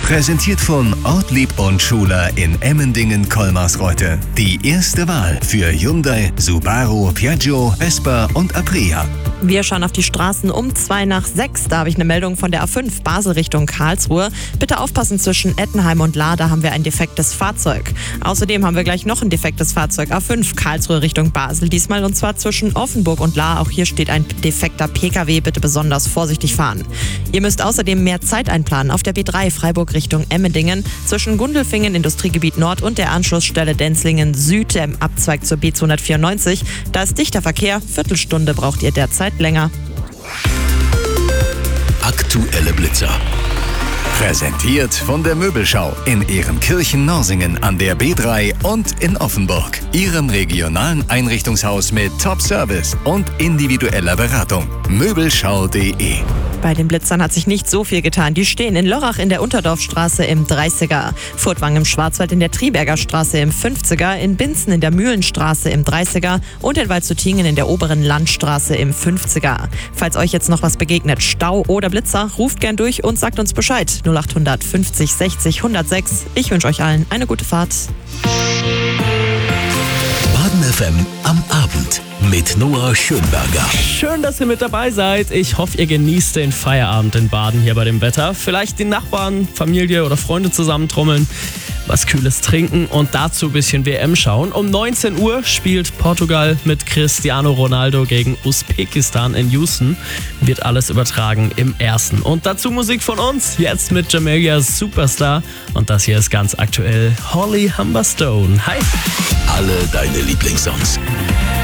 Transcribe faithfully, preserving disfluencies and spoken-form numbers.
Präsentiert von Ortlieb und Schuler in Emmendingen-Kolmarsreuth. Die erste Wahl für Hyundai, Subaru, Piaggio, Vespa und Aprilia. Wir schauen auf die Straßen um zwei nach sechs. Da habe ich eine Meldung von der A fünf Basel Richtung Karlsruhe. Bitte aufpassen, zwischen Ettenheim und Lahr, da haben wir ein defektes Fahrzeug. Außerdem haben wir gleich noch ein defektes Fahrzeug. A fünf Karlsruhe Richtung Basel diesmal, und zwar zwischen Offenburg und Lahr. Auch hier steht ein defekter P K W. Bitte besonders vorsichtig fahren. Ihr müsst außerdem mehr Zeit einplanen auf der B drei Freiburg Richtung Emmendingen. Zwischen Gundelfingen Industriegebiet Nord und der Anschlussstelle Denzlingen Süd im Abzweig zur B zweihundertvierundneunzig. Da ist dichter Verkehr. Viertelstunde braucht ihr derzeit länger. Aktuelle Blitzer. Präsentiert von der Möbelschau in Ehrenkirchen-Norsingen an der B drei und in Offenburg. Ihrem regionalen Einrichtungshaus mit Top-Service und individueller Beratung. Möbelschau punkt de. Bei den Blitzern hat sich nicht so viel getan. Die stehen in Lörrach in der Unterdorfstraße im dreißiger, Furtwangen im Schwarzwald in der Triberger Straße im fünfziger, in Binzen in der Mühlenstraße im dreißiger und in Waldshutingen in der oberen Landstraße im fünfziger. Falls euch jetzt noch was begegnet, Stau oder Blitzer, ruft gern durch und sagt uns Bescheid. null acht fünfzig sechzig hundertsechs. Ich wünsche euch allen eine gute Fahrt. Baden F M am Abend mit Noah Schönberger. Schön, dass ihr mit dabei seid. Ich hoffe, ihr genießt den Feierabend in Baden hier bei dem Wetter. Vielleicht die Nachbarn, Familie oder Freunde zusammentrommeln, was Kühles trinken und dazu ein bisschen W M schauen. Um neunzehn Uhr spielt Portugal mit Cristiano Ronaldo gegen Usbekistan in Houston. Wird alles übertragen im Ersten. Und dazu Musik von uns, jetzt mit Jamelias Superstar. Und das hier ist ganz aktuell Holly Humberstone. Hi! Alle deine Lieblingssongs.